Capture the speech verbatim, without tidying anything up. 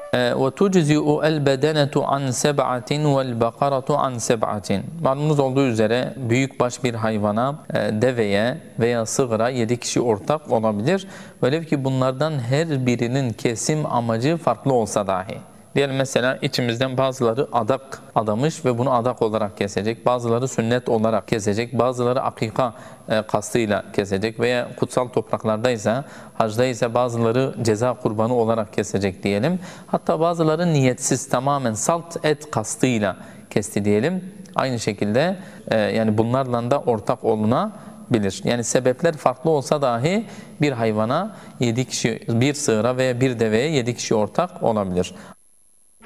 وَتُجْزِئُ الْبَدَنَةُ عَنْ سَبْعَةٍ وَالْبَقَرَةُ عَنْ سَبْعَةٍ. Malumunuz olduğu üzere büyükbaş bir hayvana, deveye veya sığıra yedi kişi ortak olabilir. Velev ki bunlardan her birinin kesim amacı farklı olsa dahi. Diyelim mesela içimizden bazıları adak adamış ve bunu adak olarak kesecek. Bazıları sünnet olarak kesecek. Bazıları akika e, kastıyla kesecek. Veya kutsal topraklardaysa, hacdaysa bazıları ceza kurbanı olarak kesecek diyelim. Hatta bazıları niyetsiz tamamen salt et kastıyla kesti diyelim. Aynı şekilde e, yani bunlarla da ortak olunabilir. Yani sebepler farklı olsa dahi bir hayvana yedi kişi, bir sığıra veya bir deveye yedi kişi ortak olabilir.